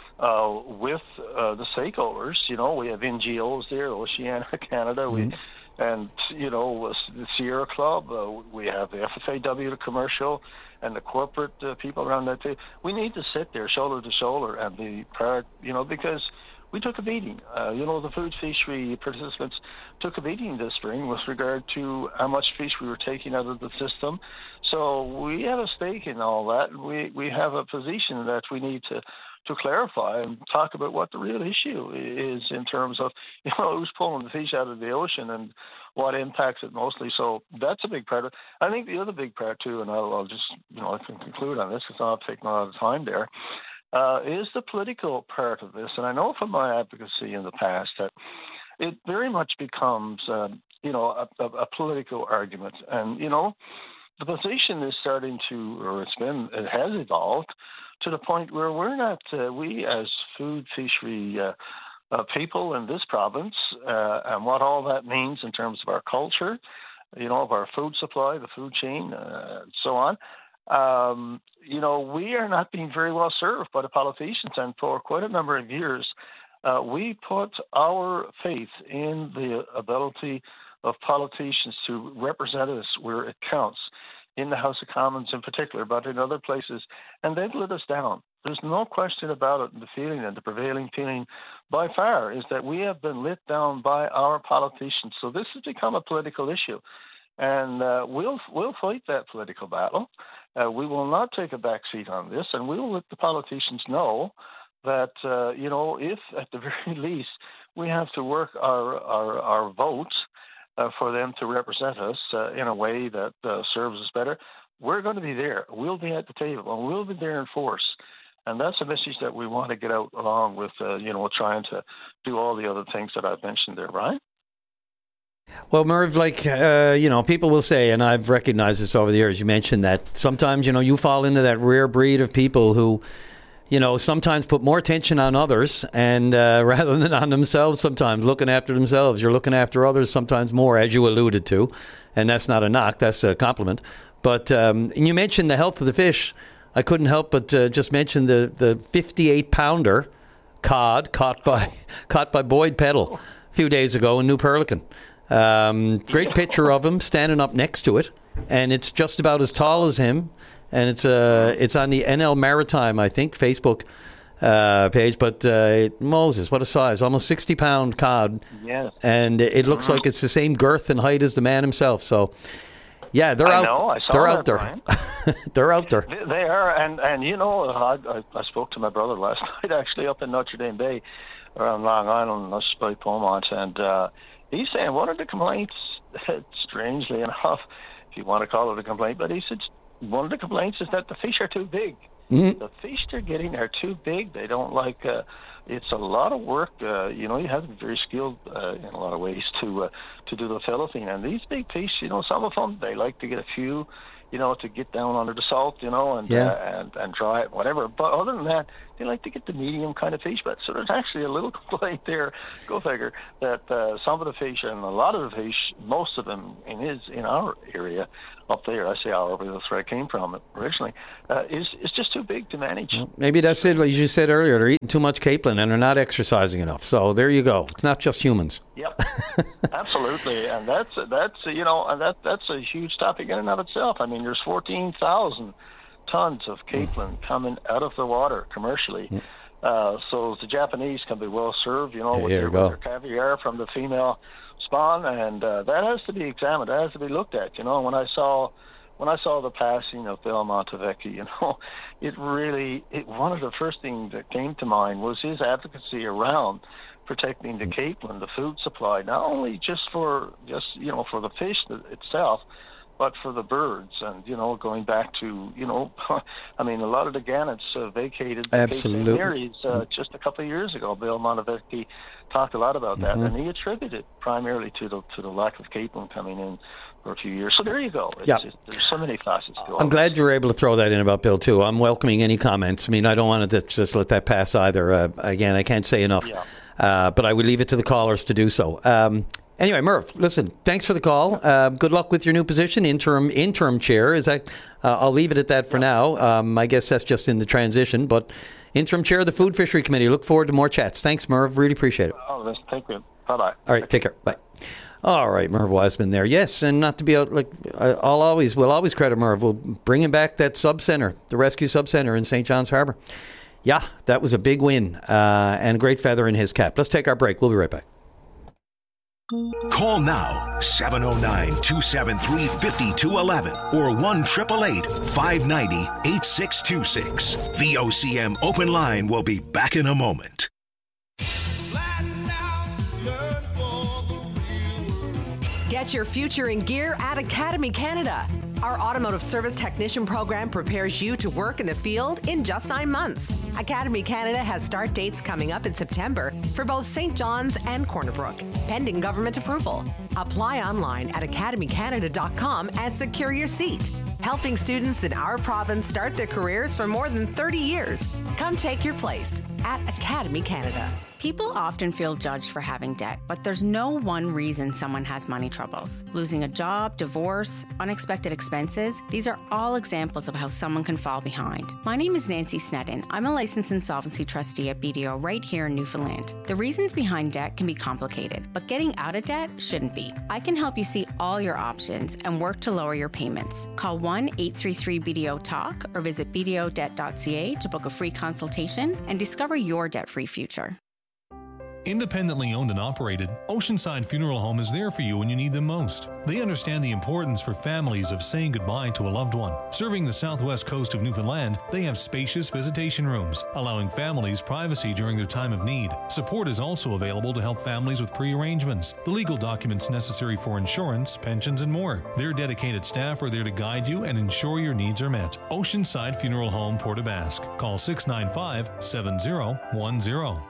uh, with uh, the stakeholders. You know, we have N G Os there, Oceania Canada, mm-hmm. we and you know the Sierra Club. Uh, we have the F F A W, the commercial, and the corporate uh, people around that table. We need to sit there shoulder to shoulder and be part. You know, because we took a beating. Uh, you know, the food fishery participants took a beating this spring with regard to how much fish we were taking out of the system. So we have a stake in all that. We we have a position that we need to, to clarify and talk about what the real issue is in terms of, you know, who's pulling the fish out of the ocean and what impacts it mostly. So that's a big part of it. I think the other big part, too, and I'll, I'll just, you know, I can conclude on this because I've taken a lot of time there, Uh, is the political part of this. And I know from my advocacy in the past that it very much becomes, uh, you know, a, a, a political argument. And, you know, the position is starting to, or it's been, it has evolved to the point where we're not, uh, we as food fishery uh, uh, people in this province, uh, and what all that means in terms of our culture, you know, of our food supply, the food chain, uh, and so on. Um, you know, we are not being very well served by the politicians, and for quite a number of years, uh, we put our faith in the ability of politicians to represent us where it counts, in the House of Commons in particular, but in other places, and they've let us down. There's no question about it. The feeling and the prevailing feeling by far is that we have been let down by our politicians. So this has become a political issue. And uh, we'll we'll fight that political battle. Uh, we will not take a back seat on this, and we will let the politicians know that, uh, you know, if at the very least we have to work our, our, our votes uh, for them to represent us uh, in a way that uh, serves us better, we're going to be there. We'll be at the table, and we'll be there in force. And that's a message that we want to get out along with, uh, you know, trying to do all the other things that I've mentioned there, Brian. Well, Merv, like, uh, you know, people will say, and I've recognized this over the years, you mentioned that sometimes, you know, you fall into that rare breed of people who, you know, sometimes put more attention on others and uh, rather than on themselves sometimes, looking after themselves. You're looking after others sometimes more, as you alluded to, and that's not a knock, that's a compliment. But um, and you mentioned the health of the fish. I couldn't help but uh, just mention the, the fifty-eight pounder cod caught by, caught by Boyd Peddle a few days ago in New Perlican. Um, great picture of him standing up next to it, and it's just about as tall as him, and it's uh, it's on the N L Maritime, I think, Facebook uh, page. But uh, Moses, what a size! Almost sixty pound cod, yes. And it looks like it's the same girth and height as the man himself. So, yeah, they're I out. Know, I saw they're that, out there. They're out there. They, they are, and and you know, I, I, I spoke to my brother last night, actually, up in Notre Dame Bay, around Long Island, just by Beaumont, and. Uh, He's saying one of the complaints, strangely enough, if you want to call it a complaint, but he said one of the complaints is that the fish are too big. Mm-hmm. The fish they're getting are too big. They don't like. Uh, it's a lot of work. Uh, you know, you have to be very skilled uh, in a lot of ways to uh, to do the fillet thing. And these big fish, you know, some of them they like to get a few, you know, to get down under the salt, you know, and yeah. uh, and and dry it, whatever. But other than that, they like to get the medium kind of fish. But so there's actually a little complaint there. Go figure that uh, some of the fish and a lot of the fish, most of them in his in our area up there, I say our where the thread came from originally, uh, is is just too big to manage. Well, maybe that's it. Like you said earlier, they're eating too much capelin and they're not exercising enough. So there you go. It's not just humans. Yep, absolutely, and that's that's you know, and that that's a huge topic in and of itself. I mean, there's fourteen thousand tons of capelin mm. coming out of the water commercially. Mm. Uh, so the Japanese can be well served, you know, okay, with, their, with their caviar from the female spawn, and uh, that has to be examined. That has to be looked at. You know, when I saw when I saw the passing of Bill Montevecchi, you know, it really it, one of the first things that came to mind was his advocacy around protecting the capelin, the food supply, not only just for just you know for the fish itself, but for the birds. And you know, going back to you know, I mean, a lot of the gannets uh, vacated the Absolutely. capelin areas uh, just a couple of years ago. Bill Montevecchi talked a lot about that, mm-hmm. and he attributed primarily to the to the lack of capelin coming in for a few years. So there you go. It's, yeah. it's, there's so many facets to it. I'm glad you were able to throw that in about Bill too. I'm welcoming any comments. I mean, I don't want to just let that pass either. Uh, again, I can't say enough. Yeah. Uh, but I would leave it to the callers to do so. Um, anyway, Merv, listen, thanks for the call. Uh, good luck with your new position, interim interim chair. Is that? Uh, I'll leave it at that for yeah. now. Um, I guess that's just in the transition. But interim chair of the Food Fishery Committee. Look forward to more chats. Thanks, Merv. Really appreciate it. Oh, thank you. Bye-bye. All right, take care. Bye. All right, Merv Wiseman there. Yes, and not to be out, like, I'll always, we'll always credit Merv. We'll bring him back that sub center, the rescue sub center in Saint John's Harbour. Yeah, that was a big win uh, and a great feather in his cap. Let's take our break. We'll be right back. Call now, seven oh nine, two seven three, five two one one or one eight eight eight, five nine zero, eight six two six. V O C M Open Line will be back in a moment. Get your future in gear at Academy Canada. Our automotive service technician program prepares you to work in the field in just nine months. Academy Canada has start dates coming up in September for both Saint John's and Corner Brook, pending government approval. Apply online at academy canada dot com and secure your seat. Helping students in our province start their careers for more than thirty years. Come take your place at Academy Canada. People often feel judged for having debt, but there's no one reason someone has money troubles. Losing a job, divorce, unexpected expenses, these are all examples of how someone can fall behind. My name is Nancy Snedden. I'm a licensed insolvency trustee at B D O right here in Newfoundland. The reasons behind debt can be complicated, but getting out of debt shouldn't be. I can help you see all your options and work to lower your payments. Call one eight three three B D O talk or visit b d o debt dot c a to book a free consultation and discover your debt-free future. Independently owned and operated, Oceanside Funeral Home is there for you when you need them most. They understand the importance for families of saying goodbye to a loved one. Serving the southwest coast of Newfoundland, they have spacious visitation rooms, allowing families privacy during their time of need. Support is also available to help families with pre-arrangements, the legal documents necessary for insurance, pensions, and more. Their dedicated staff are there to guide you and ensure your needs are met. Oceanside Funeral Home, Port aux Basques. Call six nine five, seven zero one zero.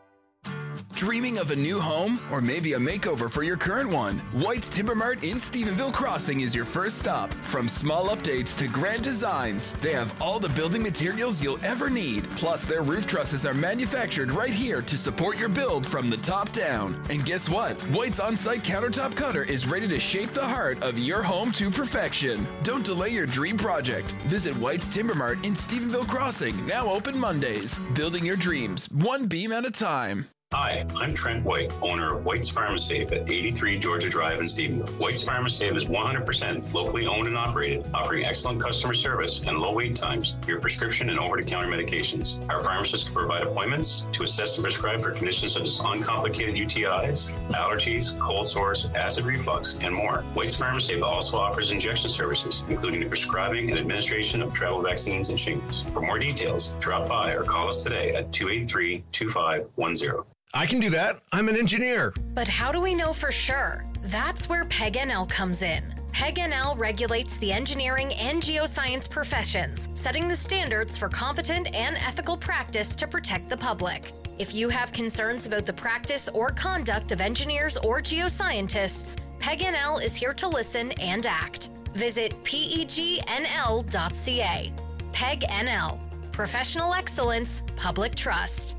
Dreaming of a new home or maybe a makeover for your current one? White's Timber Mart in Stephenville Crossing is your first stop. From small updates to grand designs, they have all the building materials you'll ever need. Plus, their roof trusses are manufactured right here to support your build from the top down. And guess what? White's on-site countertop cutter is ready to shape the heart of your home to perfection. Don't delay your dream project. Visit White's Timber Mart in Stephenville Crossing, now open Mondays. Building your dreams, one beam at a time. Hi, I'm Trent White, owner of White's Pharmasafe at eighty-three Georgia Drive in Stephenville. White's Pharmasafe is one hundred percent locally owned and operated, offering excellent customer service and low wait times for your prescription and over-the-counter medications. Our pharmacists can provide appointments to assess and prescribe for conditions such as uncomplicated U T Is, allergies, cold sores, acid reflux, and more. White's Pharmasafe also offers injection services, including the prescribing and administration of travel vaccines and shingles. For more details, drop by or call us today at two eight three, two five one zero. I can do that. I'm an engineer. But how do we know for sure? That's where Peg N L comes in. Peg N L regulates the engineering and geoscience professions, setting the standards for competent and ethical practice to protect the public. If you have concerns about the practice or conduct of engineers or geoscientists, Peg N L is here to listen and act. Visit pegnl dot c a. Peg N L. Professional excellence, public trust.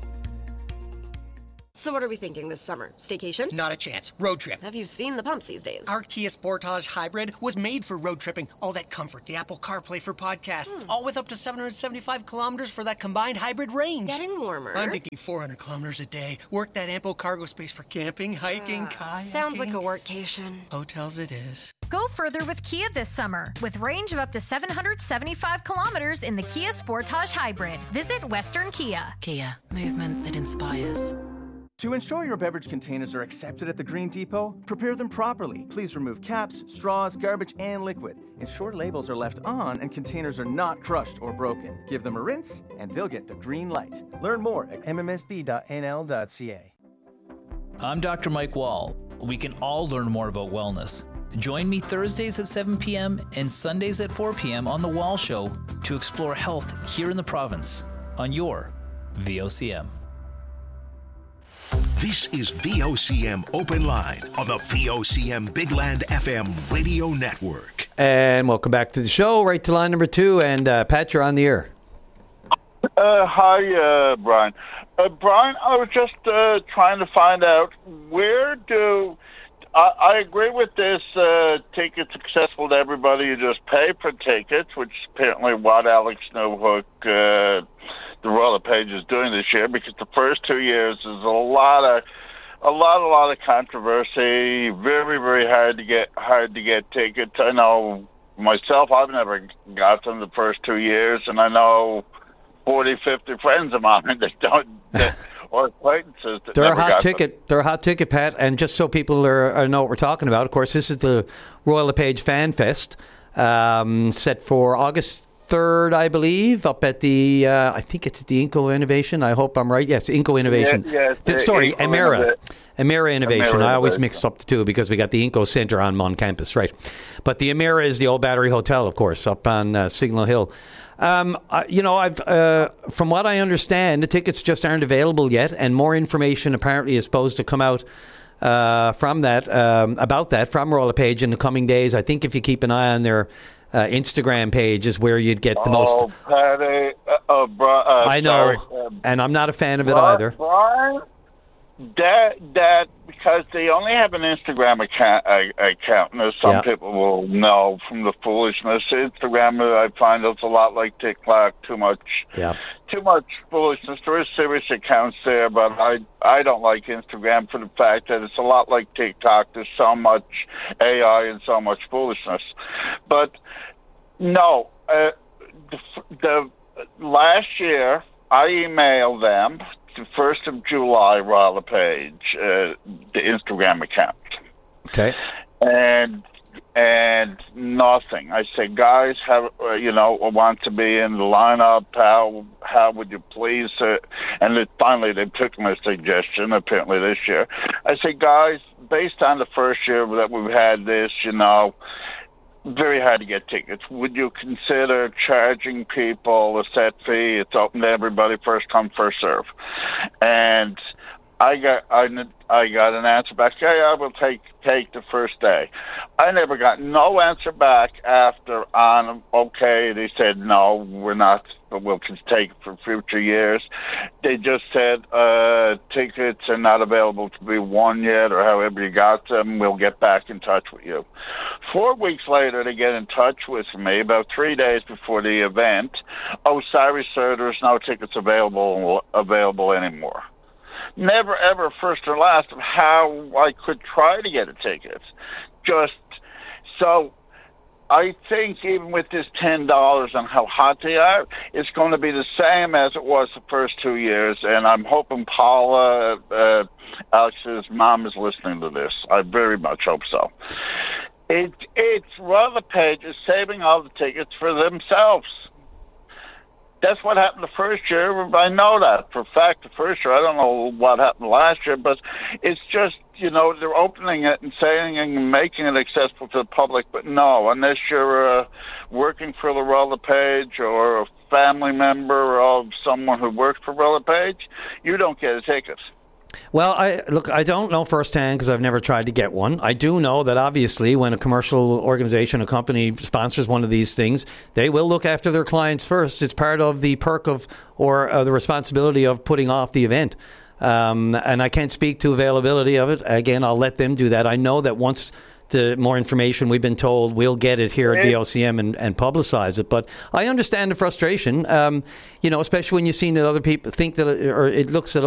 So what are we thinking this summer? Staycation? Not a chance. Road trip. Have you seen the pumps these days? Our Kia Sportage Hybrid was made for road tripping. All that comfort, the Apple CarPlay for podcasts, hmm. all with up to seven hundred seventy-five kilometers for that combined hybrid range. Getting warmer. I'm thinking four hundred kilometers a day. Work that ample cargo space for camping, hiking, uh, kayaking. Sounds like a workcation. Hotels it is. Go further with Kia this summer with range of up to seven hundred seventy-five kilometers in the Kia Sportage Hybrid. Visit Western Kia. Kia, movement that inspires. To ensure your beverage containers are accepted at the Green Depot, prepare them properly. Please remove caps, straws, garbage, and liquid. Ensure labels are left on and containers are not crushed or broken. Give them a rinse, and they'll get the green light. Learn more at m m s b dot n l dot c a. I'm Doctor Mike Wall. We can all learn more about wellness. Join me Thursdays at seven p.m. and Sundays at four p.m. on The Wall Show to explore health here in the province on your V O C M. This is V O C M Open Line on the V O C M Big Land F M radio network. And welcome back to the show, right to line number two. And uh, Pat, you're on the air. Uh, hi, uh, Brian. Uh, Brian, I was just uh, trying to find out where do... I, I agree with this uh, tickets accessible to everybody. You just pay for tickets, which is apparently what Alex Newhook... Uh, the Royal LePage is doing this year, because the first two years is a lot of a lot a lot of controversy, very very hard to get hard to get tickets. I know myself, I've never got them the first two years, and I know forty, fifty friends of mine that don't that, or acquaintances that they're never a hot got ticket them. they're a hot ticket, Pat. And just so people are, are know what we're talking about, of course, this is the Royal LePage Fan Fest, um, set for August third, I believe, up at the, uh, I think it's the Inco Innovation. I hope I'm right. Yes, Inco Innovation. Yeah, yeah, Sorry, Inco Emera. Innovi- Emera Innovation. Emera I always Innovation. mixed up the two because we got the Inco Center on Mon Campus, right. But the Emera is the old Battery Hotel, of course, up on uh, Signal Hill. Um, uh, you know, I've uh, from what I understand, the tickets just aren't available yet, and more information apparently is supposed to come out uh, from that, um, about that, from Royal LePage in the coming days. I think if you keep an eye on their Uh, Instagram page is where you'd get the oh, most. Patty, uh, uh, bro, uh, I know, sorry, uh, and I'm not a fan of it Brian, either. Brian, that that because they only have an Instagram account, uh, account, and as some Yeah. people will know from the foolishness. Instagram, uh, I find it's a lot like TikTok. Too much, Yeah. too much foolishness. There is serious accounts there, but I I don't like Instagram for the fact that it's a lot like TikTok. There's so much A I and so much foolishness, but. No, uh, the, the last year I emailed them the first of July, Royal LePage, uh, the Instagram account. Okay. And and nothing. I said, guys, have uh, you know, want to be in the lineup? How how would you please? Uh, and it, finally, they took my suggestion. Apparently, this year, I said, guys, based on the first year that we've had this, you know. Very hard to get tickets. Would you consider charging people a set fee? It's open to everybody, first come, first serve. And I got I, I got an answer back. Yeah, yeah, I will take take the first day. I never got no answer back after on. Okay, they said no, we're not. But we'll take it for future years. They just said uh, tickets are not available to be won yet, or however you got them. We'll get back in touch with you. Four weeks later, they get in touch with me about three days before the event. Oh, sorry, sir, there's no tickets available available anymore. Never, ever, first or last, of how I could try to get a ticket. Just so. I think even with this ten dollars and how hot they are, it's going to be the same as it was the first two years. And I'm hoping Paula, uh, Alex's mom, is listening to this. I very much hope so. It, it's Royal LePage is saving all the tickets for themselves. That's what happened the first year. I know that for a fact the first year. I don't know what happened last year, but it's just, you know, they're opening it and saying and making it accessible to the public. But no, unless you're uh, working for Laurel LePage or a family member of someone who works for LePage, you don't get a ticket. Well, I look, I don't know firsthand because I've never tried to get one. I do know that obviously when a commercial organization, a company sponsors one of these things, they will look after their clients first. It's part of the perk of or uh, the responsibility of putting off the event. Um, and I can't speak to availability of it. Again, I'll let them do that. I know that once the more information we've been told, we'll get it here at V O C M and, and publicize it. But I understand the frustration, um, you know, especially when you've seen that other people think that, it, or it looks at